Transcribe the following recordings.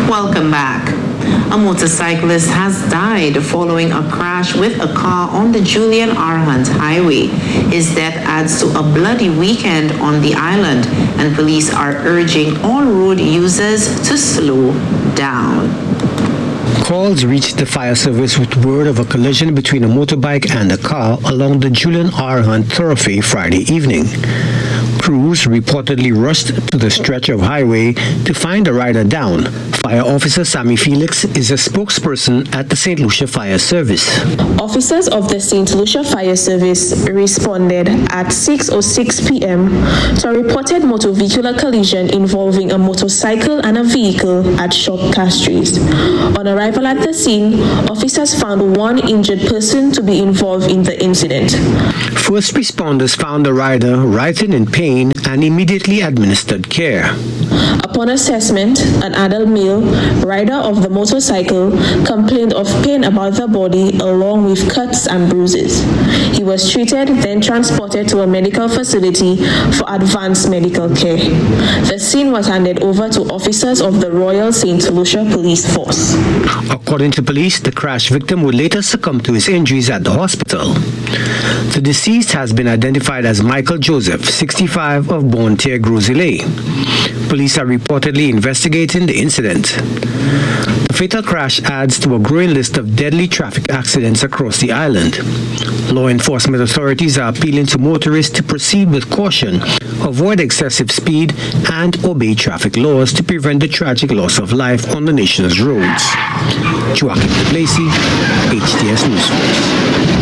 Welcome back. A motorcyclist has died following a crash with a car on the Julian R. Hunt Highway. His death adds to a bloody weekend on the island, and police are urging all road users to slow down. Calls reached the fire service with word of a collision between a motorbike and a car along the Julian R. Hunt thoroughfare Friday evening. Crews reportedly rushed to the stretch of highway to find the rider down. Fire Officer Sammy Felix is a spokesperson at the St. Lucia Fire Service. Officers of the St. Lucia Fire Service responded at 6:06 p.m. to a reported motor vehicular collision involving a motorcycle and a vehicle at Shop Castries. On arrival at the scene, officers found one injured person to be involved in the incident. First responders found the rider writhing in pain and immediately administered care. Upon assessment, an adult male, rider of the motorcycle, complained of pain about the body along with cuts and bruises. He was treated, then transported to a medical facility for advanced medical care. The scene was handed over to officers of the Royal St. Lucia Police Force. According to police, the crash victim would later succumb to his injuries at the hospital. The deceased has been identified as Michael Joseph, 65, of Bontier Grosile. Police are reportedly investigating the incident. The fatal crash adds to a growing list of deadly traffic accidents across the island. Law enforcement authorities are appealing to motorists to proceed with caution, avoid excessive speed, and obey traffic laws to prevent the tragic loss of life on the nation's roads. Joaquin Duplessis, HTS News Force.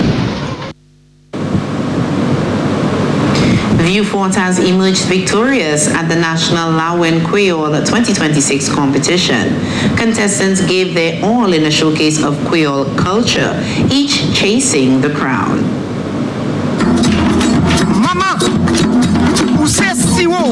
Vieux Fort has emerged victorious at the National Lawen Creole 2026 competition. Contestants gave their all in a showcase of Creole culture, each chasing the crown. Mama, você si wo?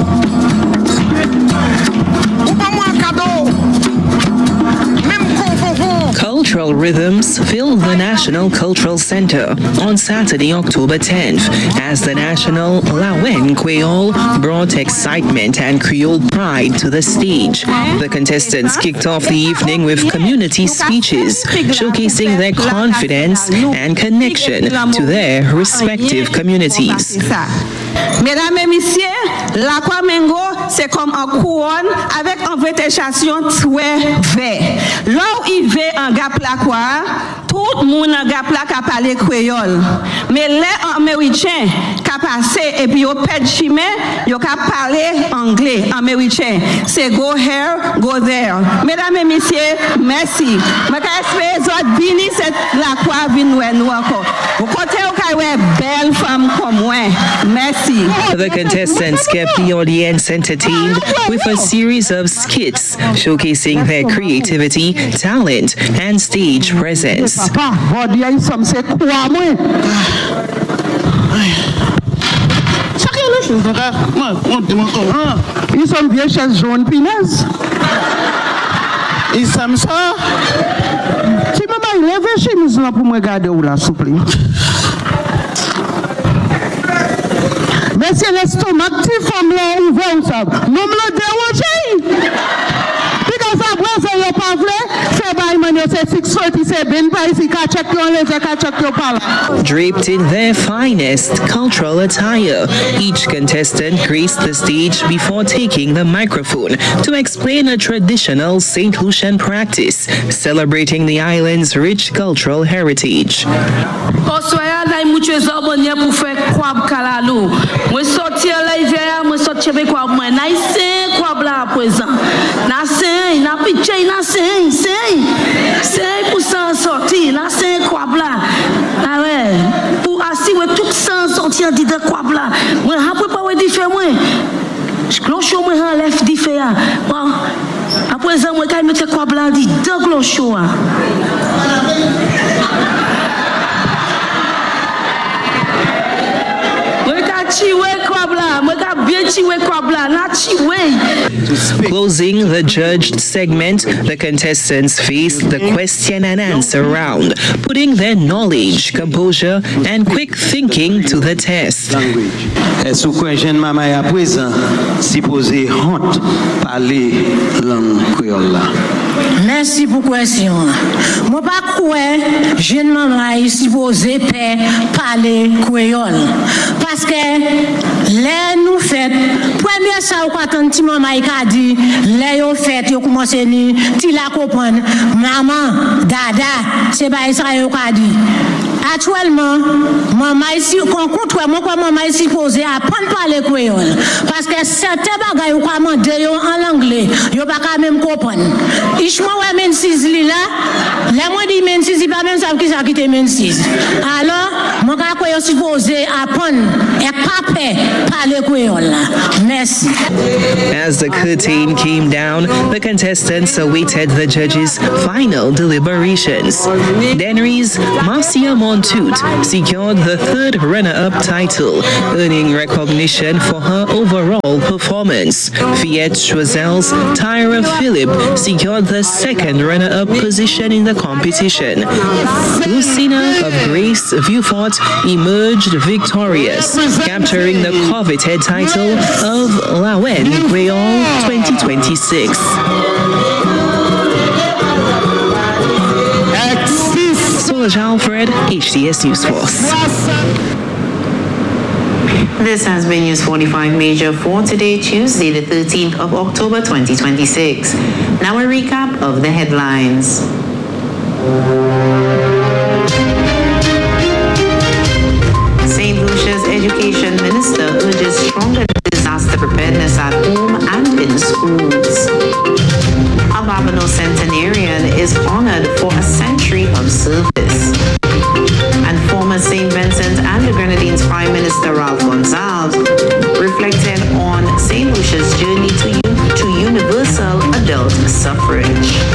Cultural rhythms filled the National Cultural Center on Saturday, October 10th, as the National Lawen Creole brought excitement and Creole pride to the stage. The contestants kicked off the evening with community speeches, showcasing their confidence and connection to their respective communities. Mesdames et messieurs, la Kwamengo, c'est comme un couronne avec une végétation très verte. Là où il va en gapla quoi, tout le monde en gapla qui parle créole. Mais les Américains qui passent et puis ils perdent chemin, ils parlent anglais, américain. C'est go here, go there. Mesdames et messieurs, merci. Je espère que vous venez la quoi venir nous encore. Vous comptez au belle femme comme moi. Merci. The contestants kept the audience entertained with a series of skits showcasing their creativity, talent, and stage presence. Ils sont vieux chaises jaunes pinaises. Ils sont ça. Si maman, lève chemise là pour me garder où là, s'il vous plaît. Mais c'est l'estomac qui femme là ouvert ou ça. Nous me le dérangeons. Because après ça y a pas vrai. C'est pas man c'est 6:30 c'est ben pas ici qu'à check your les qu'à check your parle. Draped in their finest cultural attire, each contestant graced the stage before taking the microphone to explain a traditional St. Lucian practice celebrating the island's rich cultural heritage. Moi sorti là hiver, moi sorti avec quoi moi na c'est quoi là à présent. Na c'est, na pitcher, na c'est pour s'en sortir, na c'est quoi là. Ah ouais, pour assurer tout ça sortir dit de quoi là. Moi après pas différent moi. Je cloche moi enlève différent. Bon, à présent moi quand mettre quoi là dit deux cloches. Closing the judged segment, the contestants faced the question and answer round, putting their knowledge, composure, and quick thinking to the test. Est-ce que jeune maman est à présent, si posé honte parler langue créole là? Merci pour la question. Moi, pas quoi, jeune maman est supposé parler créole. Parce que, là, nous fait, première ça, on attend petit maman qui dit, là, on fait, on commence à dire, tu la comprends, maman, dada, c'est pas ça, on dit. Actuellement, maman ici, maman est supposée apprendre à parler créole. Parce que certains bagages, on commande en anglais, on ne peut pas même comprendre. Je me men 6 là, la moi dit men 6, pas même ça qui ça quitte men 6. Alors, moi je suis supposé apprendre et pas parler créole là. Merci. As the curtain came down, the contestants awaited the judges' final deliberations. Dennery's Marcia Montoute secured the third runner-up title, earning recognition for her overall performance. Fiat Choisel's Tyra Phillip secured the second runner-up position in the competition. Lucina of Grace Viewfort emerged victorious, capturing the coveted title of Lawen Creole 2026. Solange Alfred, HTS News Force. This has been News 45 Major for today, Tuesday, the 13th of October 2026. Now a recap of the headlines. St. Lucia's Education Minister urges stronger disaster preparedness at home and in schools. A Babano centenarian is honored for a century of service. And former St. Vincent and the Grenadines Prime Minister Ralph Gonsalves reflected on St. Lucia's journey to universal adult suffrage.